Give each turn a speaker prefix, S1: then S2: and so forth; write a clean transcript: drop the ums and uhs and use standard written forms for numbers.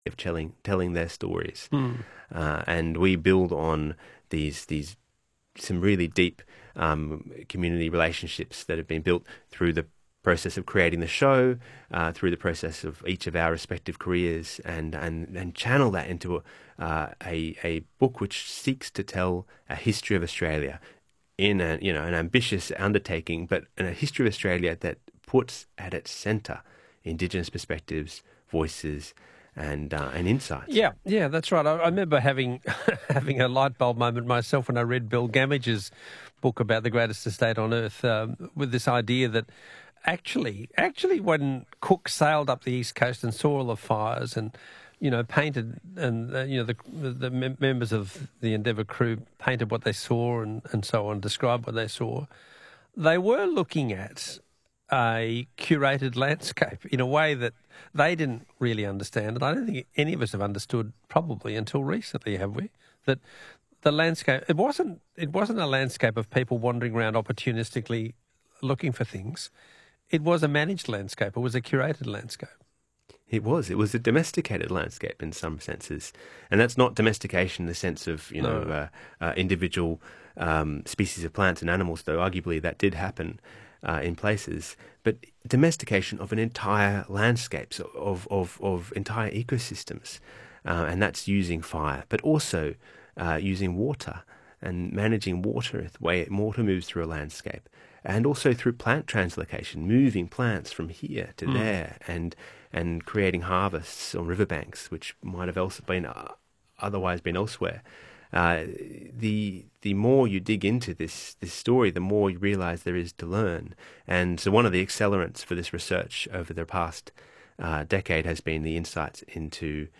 S1: of telling their stories. And we build on these some really deep community relationships that have been built through the process of creating the show, through the process of each of our respective careers, and channel that into a book which seeks to tell a history of Australia in an ambitious undertaking, but in a history of Australia that puts at its centre Indigenous perspectives, voices, and insights.
S2: Yeah, that's right. I remember having having a light bulb moment myself when I read Bill Gamage's book about the greatest estate on earth, with this idea that actually, when Cook sailed up the east coast and saw all the fires and painted, and the members of the Endeavour crew painted what they saw and so on, described what they saw, they were looking at a curated landscape in a way that they didn't really understand, and I don't think any of us have understood probably until recently, have we? That the landscape, it wasn't a landscape of people wandering around opportunistically looking for things. It was a managed landscape. It was a curated landscape.
S1: It was a domesticated landscape in some senses, and that's not domestication in the sense of individual species of plants and animals, though arguably that did happen in places, but domestication of an entire landscapes, of entire ecosystems, and that's using fire, but also using water and managing water, the way water moves through a landscape, and also through plant translocation, moving plants from here to there, and creating harvests on riverbanks, which might have otherwise been elsewhere. The more you dig into this story, the more you realise there is to learn. And so one of the accelerants for this research over the past decade has been the insights into